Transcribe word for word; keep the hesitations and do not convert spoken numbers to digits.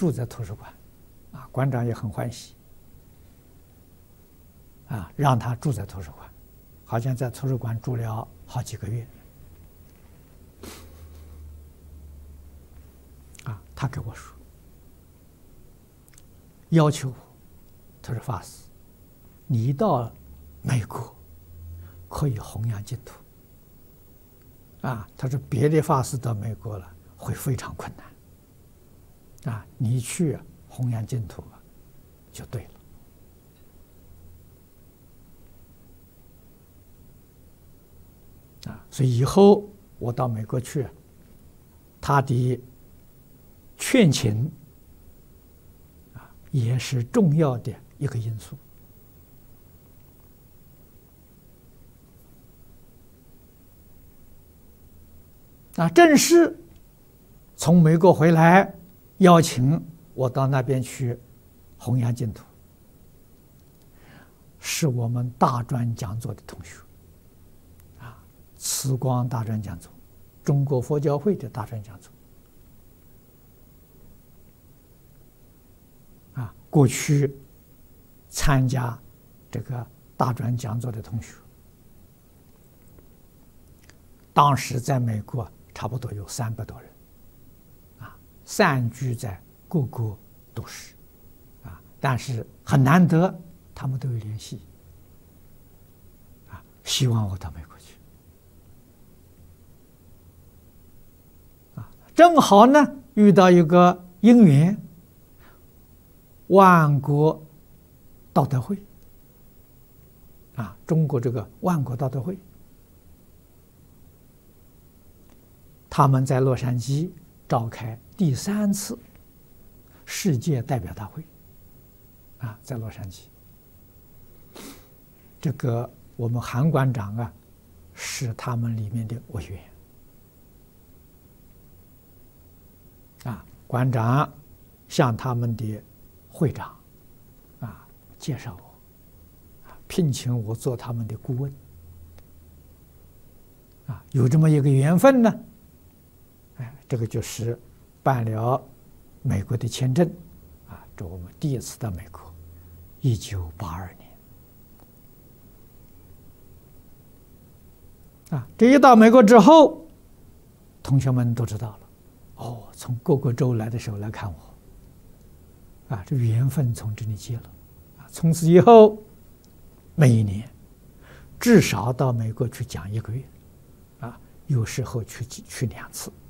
住在图书馆，啊，馆长也很欢喜，啊，让他住在图书馆，好像在图书馆住了好几个月。啊，他给我说，要求我，他说法师，你到美国可以弘扬净土。啊，他说别的法师到美国了会非常困难，啊，你去弘扬净土啊，就对了。啊，所以以后我到美国去，他的劝请啊也是重要的一个因素。啊，正是从美国回来，邀请我到那边去弘扬净土，是我们大专讲座的同学，啊，慈光大专讲座，中国佛教会的大专讲座，啊，过去参加这个大专讲座的同学，当时在美国差不多有三百多人，啊，散居在各个都市，啊，但是很难得，他们都有联系，啊，希望我到美国去，啊，正好呢遇到一个因缘，万国道德会，啊，中国这个万国道德会。他们在洛杉矶召开第三次世界代表大会，啊，在洛杉矶，这个我们韩馆长啊是他们里面的委员，啊，馆长向他们的会长啊介绍我，啊，聘请我做他们的顾问，啊，有这么一个缘分呢。哎，这个就是办了美国的签证，啊，这我们第一次到美国，一九八二年，啊，这一到美国之后，同学们都知道了，哦，从各个州来的时候来看我，啊，这缘分从这里结了，啊，从此以后，每一年至少到美国去讲一个月，啊，有时候去去两次。